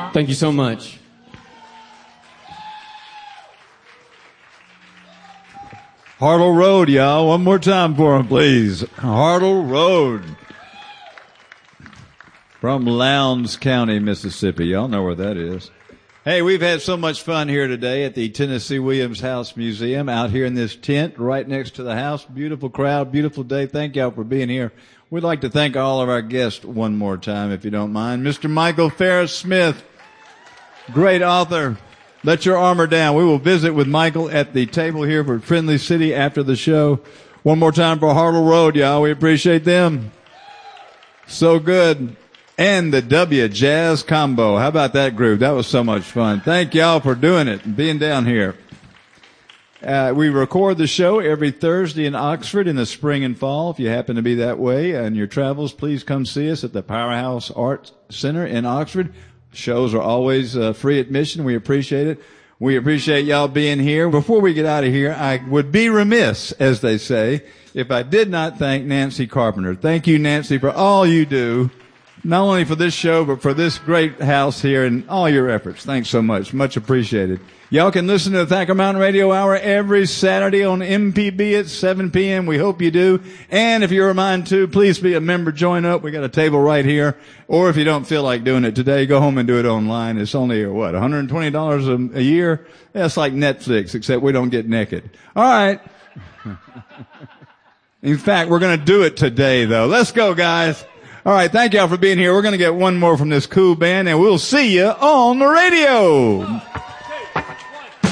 Thank you so much. Hartle Road, y'all. One more time for him, please. Hartle Road. From Lowndes County, Mississippi. Y'all know where that is. Hey, we've had so much fun here today at the Tennessee Williams House Museum, out here in this tent right next to the house. Beautiful crowd, beautiful day. Thank y'all for being here. We'd like to thank all of our guests one more time, if you don't mind. Mr. Michael Ferris Smith, great author. Let Your Armor Down. We will visit with Michael at the table here for Friendly City after the show. One more time for Hartle Road, y'all. We appreciate them. So good. And the W Jazz Combo. How about that group? That was so much fun. Thank y'all for doing it and being down here. We record the show every Thursday in Oxford in the spring and fall. If you happen to be that way in your travels, please come see us at the Powerhouse Arts Center in Oxford. Shows are always free admission. We appreciate it. We appreciate y'all being here. Before we get out of here, I would be remiss, as they say, if I did not thank Nancy Carpenter. Thank you, Nancy, for all you do, not only for this show, but for this great house here and all your efforts. Thanks so much. Much appreciated. Y'all can listen to the Thacker Mountain Radio Hour every Saturday on MPB at 7 p.m. We hope you do. And if you're a mind to, please be a member. Join up. We got a table right here. Or if you don't feel like doing it today, go home and do it online. It's only, $120 a year? That's like Netflix, except we don't get naked. All right. In fact, we're going to do it today, though. Let's go, guys. All right. Thank y'all for being here. We're going to get one more from this cool band, and we'll see you on the radio.